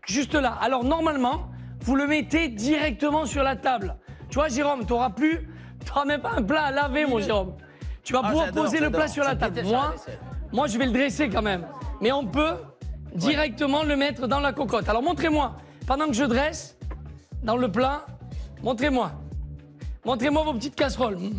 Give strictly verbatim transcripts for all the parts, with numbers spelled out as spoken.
juste là. Alors normalement, vous le mettez directement sur la table. Tu vois, Jérôme, tu n'auras plus, tu n'auras même pas un plat à laver, mon Jérôme. Tu vas Ah, pouvoir j'adore, poser le j'adore. plat sur la Ça table. déteste la Moi, vaisselle. moi, je vais le dresser quand même. Mais on peut directement le mettre dans la cocotte. Alors montrez-moi, pendant que je dresse dans le plat, montrez-moi. Montrez-moi vos petites casseroles. Mmh.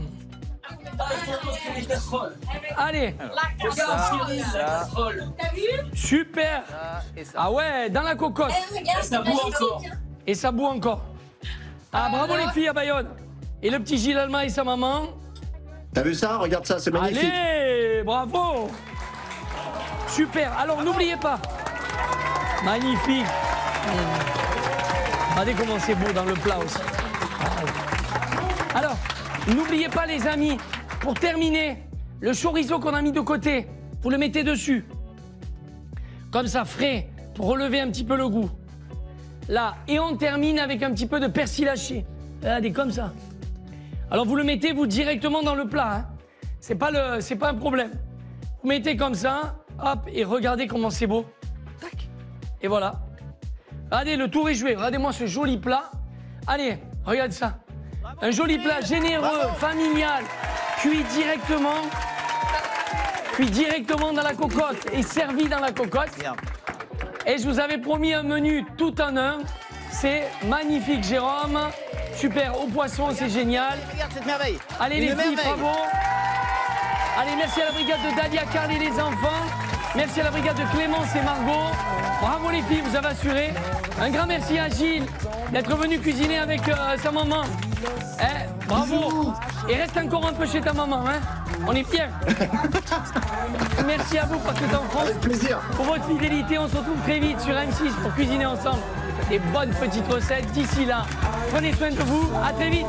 Allez, Ça, ça, super. ça et ça. Ah ouais, dans la cocotte. Regarde, ça boue encore. Et ça bout encore. Ah, bravo les filles à Bayonne. Et le petit Gilles Allemand et sa maman. T'as vu ça? Regarde ça, c'est magnifique. Allez, bravo. Super. Alors, n'oubliez pas. Magnifique. Regardez comment c'est beau dans le plat aussi. Alors, n'oubliez pas les amis, pour terminer, le chorizo qu'on a mis de côté, vous le mettez dessus. Comme ça, frais, pour relever un petit peu le goût. Là, et on termine avec un petit peu de persil haché. Regardez, comme ça. Alors, vous le mettez, vous, directement dans le plat. Hein. C'est pas le, c'est pas un problème. Vous mettez comme ça, hop, et regardez comment c'est beau. Tac. Et voilà. Regardez, le tour est joué. Regardez-moi ce joli plat. Allez, regarde ça. Un joli plat généreux, familial, cuit directement, cuit directement dans la cocotte et servi dans la cocotte. Merde. Et je vous avais promis un menu tout en un. C'est magnifique, Jérôme. Super, au poisson, c'est génial. Regarde cette merveille. Allez, Une les filles, merveille. bravo. Allez, merci à la brigade de Dalia, Carl et les enfants. Merci à la brigade de Clémence et Margot. Bravo les filles, vous avez assuré. Un grand merci à Gilles d'être venu cuisiner avec euh, sa maman. Eh, bravo. Et reste encore un peu chez ta maman, hein. On est fiers. Merci à vous, parce que t'es en France. Avec plaisir. Pour votre fidélité, on se retrouve très vite sur M six pour cuisiner ensemble des bonnes petites recettes. D'ici là, prenez soin de vous. À très vite.